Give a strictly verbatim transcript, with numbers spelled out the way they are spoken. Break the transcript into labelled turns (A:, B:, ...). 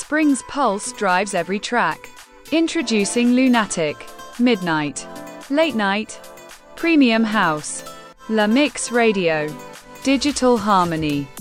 A: Springs Pulse drives every track. Introducing Lunatic, Midnight, Late Night, Premium House, La Mix Radio, Digital Harmony.